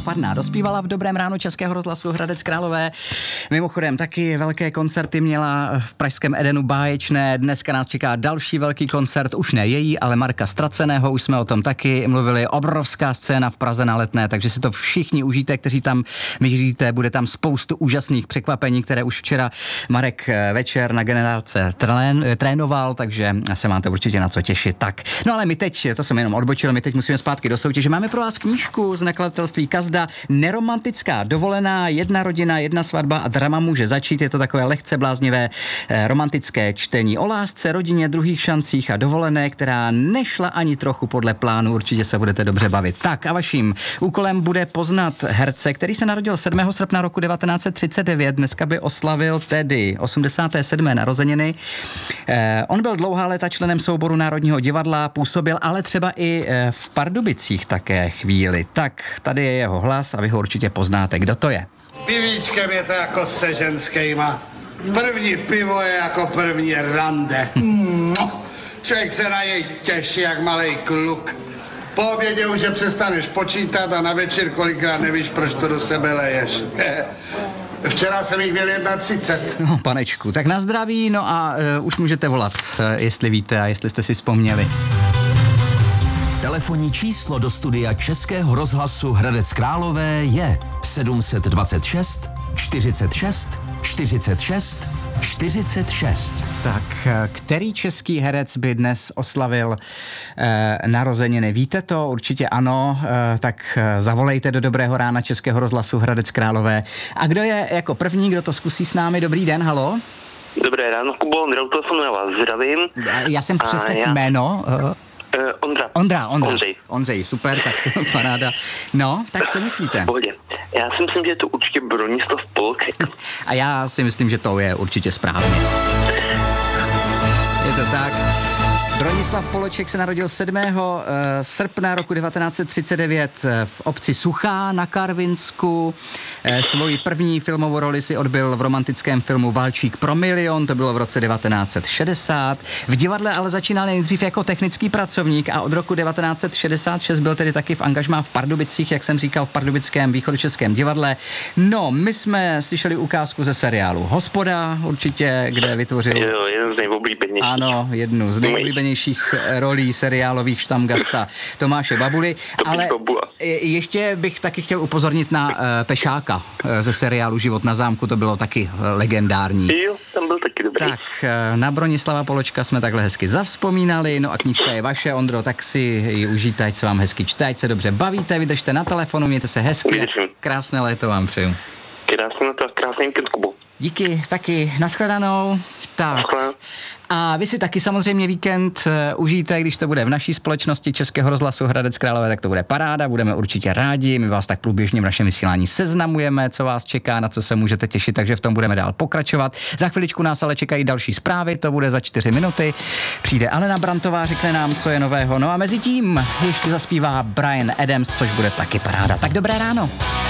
Farná dospívala v Dobrém ránu Českého rozhlasu Hradec Králové. Mimochodem taky velké koncerty měla v pražském Edenu báječné. Dneska nás čeká další velký koncert, už ne její, ale Marka Ztraceného, už jsme o tom taky mluvili. Obrovská scéna v Praze na Letné, takže si to všichni užijte, kteří tam míříte. Bude tam spoustu úžasných překvapení, které už včera Marek večer na generálce trénoval, takže se máte určitě na co těšit. Tak, no ale my teď, to jsem jenom odbočil, my teď musíme zpátky do soutěže. Máme pro vás knížku z nakladatelství Kazda, Neromantická dovolená, jedna rodina, jedna svatba a drama může začít. Je to takové lehce bláznivé romantické čtení o lásce, rodině, druhých šancích a dovolené, která nešla ani trochu podle plánu. Určitě se budete dobře bavit. Tak a vaším úkolem bude poznat herce, který se narodil 7. srpna roku 1939. Dneska by oslavil tedy 87. narozeniny. On byl dlouhá léta členem souboru Národního divadla, působil ale třeba i v Pardubicích také chvíli. Tak, tady je jeho hlas a vy ho určitě poznáte. Kdo to je? Pivíčkem je to jako se ženskýma. První pivo je jako první rande. Člověk se na něj těší jak malej kluk. Po obědě už je přestaneš počítat a na večer kolikrát nevíš, proč to do sebe leješ. Včera jsem jich měl 31. No, panečku, tak na zdraví, no a už můžete volat, jestli víte a jestli jste si vzpomněli. Telefonní číslo do studia Českého rozhlasu Hradec Králové je 726 46 46 46. Tak, který český herec by dnes oslavil narozeniny? Víte to? Určitě ano, tak zavolejte do Dobrého rána Českého rozhlasu Hradec Králové. A kdo je jako první, kdo to zkusí s námi? Dobrý den, halo? Dobré ráno, Kubo, Ondra, telefonu, já vás zdravím. Já jsem přeslechl jméno. Ondřej, super, tak paráda. No, tak co myslíte? Pohodě. Já si myslím, že je to určitě Bronislav Polček. A já si myslím, že to je určitě správně. Je to tak. Bronislav Polček se narodil 7. srpna roku 1939 v obci Suchá na Karvinsku. Svoji první filmovou roli si odbyl v romantickém filmu Válčík pro milion, to bylo v roce 1960. V divadle ale začínal nejdřív jako technický pracovník a od roku 1966 byl tedy taky v angažmá v Pardubicích, jak jsem říkal, v Pardubickém východočeském divadle. No, my jsme slyšeli ukázku ze seriálu Hospoda, určitě, kde vytvořil... Jo, jeden z nejoblíbenějších. Ano, jednu z nejoblíbenějších rolí seriálových štamgasta Tomáše Babuly, ale ještě bych taky chtěl upozornit na Pešáka ze seriálu Život na zámku, to bylo taky legendární. Jo, tam byl taky dobrý. Tak, na Bronislava Polčka jsme takhle hezky zavzpomínali, no a knížka je vaše, Ondro, tak si ji užijte, ať se vám hezky čte, ať se dobře bavíte, vydržte na telefonu, mějte se hezky, krásné léto vám přeju. Krásné léto, krásný víkend, Kubo. Díky, taky, nashledanou. Tak. A vy si taky samozřejmě víkend užijte, když to bude v naší společnosti Českého rozhlasu Hradec Králové, tak to bude paráda, budeme určitě rádi, my vás tak průběžně v našem vysílání seznamujeme, co vás čeká, na co se můžete těšit, takže v tom budeme dál pokračovat. Za chviličku nás ale čekají další zprávy, to bude za 4 minuty. Přijde Alena Brantová, řekne nám, co je nového. No a mezi tím ještě zaspívá Bryan Adams, což bude taky paráda. Tak dobré ráno.